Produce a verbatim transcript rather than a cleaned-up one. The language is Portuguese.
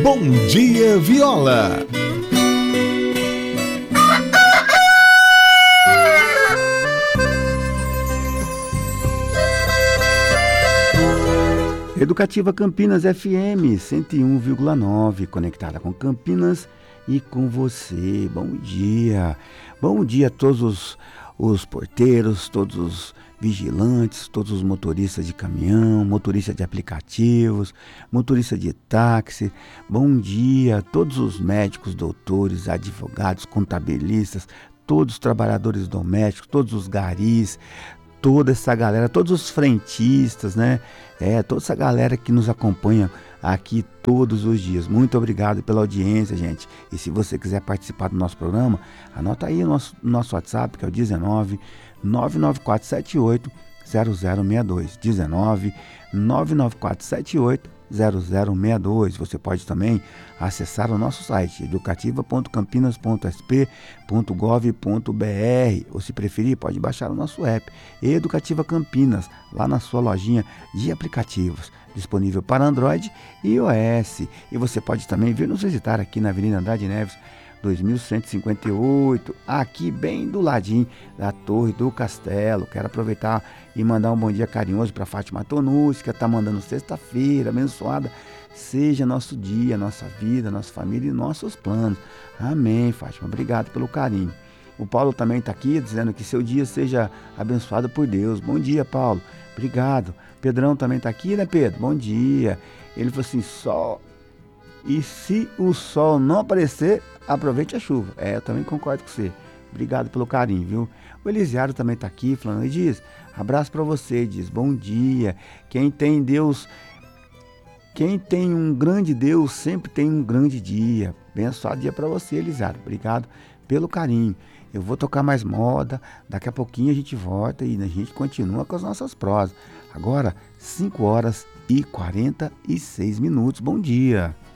Bom Dia Viola. Educativa Campinas F M cento e um vírgula nove, conectada com Campinas e com você. Bom dia. Bom dia a todos os, os porteiros, todos os vigilantes, todos os motoristas de caminhão, motoristas de aplicativos, motorista de táxi. Bom dia a todos os médicos, doutores, advogados, contabilistas, todos os trabalhadores domésticos, todos os garis, toda essa galera, todos os frentistas, né? É, toda essa galera que nos acompanha aqui todos os dias. Muito obrigado pela audiência, gente. E se você quiser participar do nosso programa, anota aí o nosso, nosso WhatsApp, que é o dezenove, nove nove quatro sete oito, zero zero seis dois. dezenove, nove nove quatro sete oito, zero zero seis dois. Você pode também acessar o nosso site educativa ponto campinas ponto s p ponto gov ponto b r, ou se preferir pode baixar o nosso app Educativa Campinas lá na sua lojinha de aplicativos, disponível para Android e iOS. E você pode também vir nos visitar aqui na Avenida Andrade Neves dois mil cento e cinquenta e oito, aqui bem do ladinho da Torre do Castelo. Quero aproveitar e mandar um bom dia carinhoso para Fátima Tonucci, que está mandando sexta-feira abençoada. Seja nosso dia, nossa vida, nossa família e nossos planos. Amém, Fátima. Obrigado pelo carinho. O Paulo também está aqui dizendo que seu dia seja abençoado por Deus. Bom dia, Paulo. Obrigado. Pedrão também está aqui, né, Pedro? Bom dia. Ele falou assim, só... E se o sol não aparecer, aproveite a chuva. É, eu também concordo com você. Obrigado pelo carinho, viu? O Elisiário também está aqui falando, e diz, abraço para você, diz, bom dia. Quem tem Deus, quem tem um grande Deus, sempre tem um grande dia. Abençoado dia para você, Elisiário. Obrigado pelo carinho. Eu vou tocar mais moda, daqui a pouquinho a gente volta e a gente continua com as nossas prosas. Agora, cinco horas e quarenta e seis minutos. Bom dia.